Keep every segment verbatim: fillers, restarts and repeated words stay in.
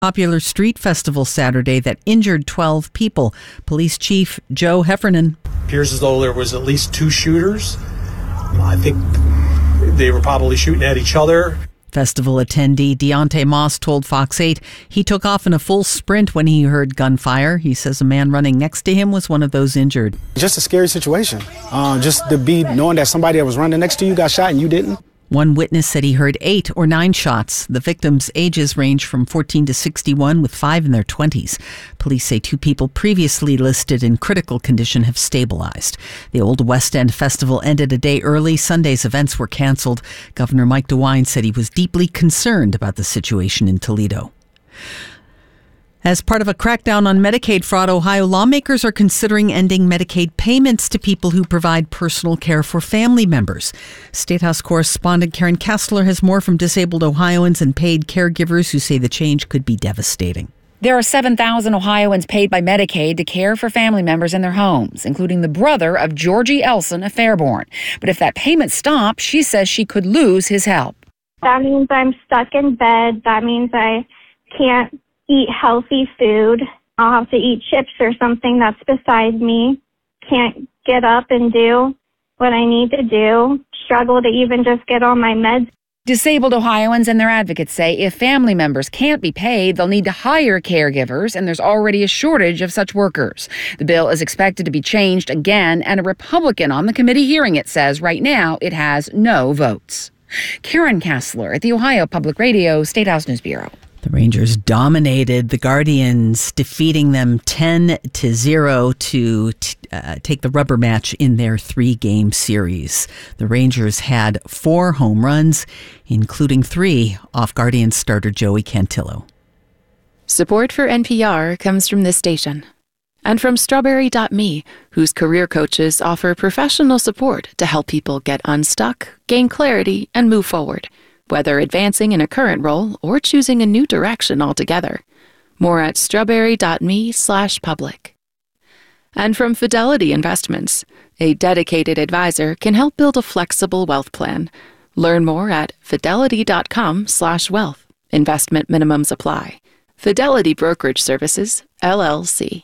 Popular street festival Saturday that injured twelve people. Police Chief Joe Heffernan. Appears as though there was at least two shooters. I think they were probably shooting at each other. Festival attendee Deontay Moss told Fox eight he took off in a full sprint when he heard gunfire. He says a man running next to him was one of those injured. Just a scary situation. Uh, just to be knowing that somebody that was running next to you got shot and you didn't. One witness said he heard eight or nine shots. The victims' ages range from fourteen to sixty-one, with five in their twenties. Police say two people previously listed in critical condition have stabilized. The Old West End Festival ended a day early. Sunday's events were canceled. Governor Mike DeWine said he was deeply concerned about the situation in Toledo. As part of a crackdown on Medicaid fraud, Ohio lawmakers are considering ending Medicaid payments to people who provide personal care for family members. State House correspondent Karen Kessler has more from disabled Ohioans and paid caregivers who say the change could be devastating. There are seven thousand Ohioans paid by Medicaid to care for family members in their homes, including the brother of Georgie Elson of Fairborn. But if that payment stops, she says she could lose his help. That means I'm stuck in bed. That means I can't eat healthy food. I'll have to eat chips or something that's beside me. Can't get up and do what I need to do. Struggle to even just get on my meds. Disabled Ohioans and their advocates say if family members can't be paid, they'll need to hire caregivers, and there's already a shortage of such workers. The bill is expected to be changed again, and a Republican on the committee hearing it says right now it has no votes. Karen Kessler at the Ohio Public Radio State House News Bureau. The Rangers dominated the Guardians, defeating them ten to zero to t- uh, take the rubber match in their three-game series. The Rangers had four home runs, including three off Guardians starter Joey Cantillo. Support for N P R comes from this station and from Strawberry dot me, whose career coaches offer professional support to help people get unstuck, gain clarity, and move forward, whether advancing in a current role or choosing a new direction altogether. More at strawberry dot me slash public. And from Fidelity Investments, a dedicated advisor can help build a flexible wealth plan. Learn more at fidelity dot com slash wealth. Investment minimums apply. Fidelity Brokerage Services, L L C.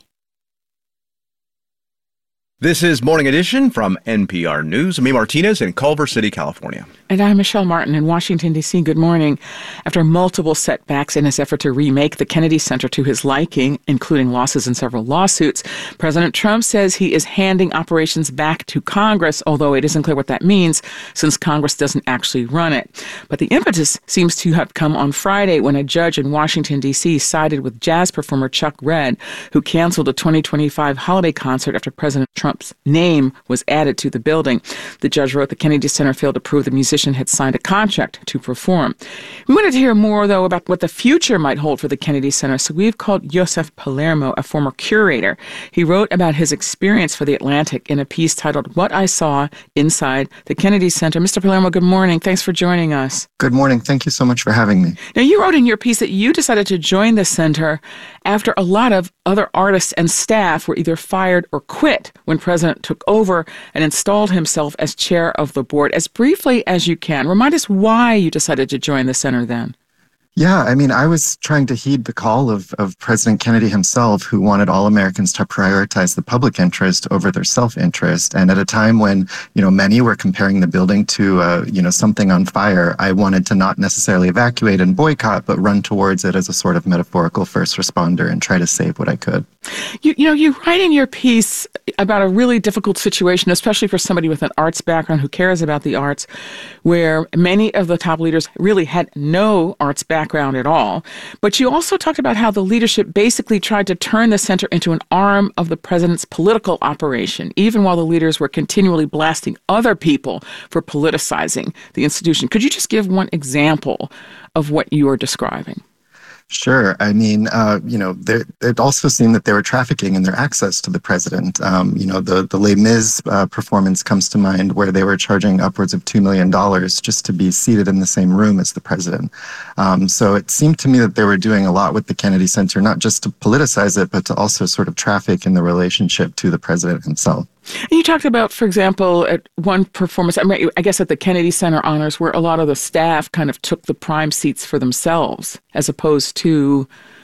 This is Morning Edition from N P R News. Amy Martinez in Culver City, California. And I'm Michelle Martin in Washington, D C. Good morning. After multiple setbacks in his effort to remake the Kennedy Center to his liking, including losses in several lawsuits, President Trump says he is handing operations back to Congress, although it isn't clear what that means since Congress doesn't actually run it. But the impetus seems to have come on Friday when a judge in Washington, D C sided with jazz performer Chuck Redd, who canceled a twenty twenty-five holiday concert after President Trump's name was added to the building. The judge wrote the Kennedy Center failed to prove the musician had signed a contract to perform. We wanted to hear more, though, about what the future might hold for the Kennedy Center, so we've called Joseph Palermo, a former curator. He wrote about his experience for The Atlantic in a piece titled What I Saw Inside the Kennedy Center. Mister Palermo, good morning. Thanks for joining us. Good morning. Thank you so much for having me. Now, you wrote in your piece that you decided to join the center after a lot of other artists and staff were either fired or quit when President took over and installed himself as chair of the board. As briefly as you can, remind us why you decided to join the center then. Yeah, I mean, I was trying to heed the call of, of President Kennedy himself, who wanted all Americans to prioritize the public interest over their self-interest. And at a time when, you know, many were comparing the building to, uh, you know, something on fire, I wanted to not necessarily evacuate and boycott, but run towards it as a sort of metaphorical first responder and try to save what I could. You, you know, you write in your piece about a really difficult situation, especially for somebody with an arts background who cares about the arts, where many of the top leaders really had no arts background at all. But you also talked about how the leadership basically tried to turn the center into an arm of the president's political operation, even while the leaders were continually blasting other people for politicizing the institution. Could you just give one example of what you are describing? Sure. I mean, uh, you know, there, it also seemed that they were trafficking in their access to the president. Um, you know, the, the Les Mis uh, performance comes to mind where they were charging upwards of two million dollars just to be seated in the same room as the president. Um, so it seemed to me that they were doing a lot with the Kennedy Center, not just to politicize it, but to also sort of traffic in the relationship to the president himself. And you talked about, for example, at one performance, I mean, I guess at the Kennedy Center honors, where a lot of the staff kind of took the prime seats for themselves, as opposed to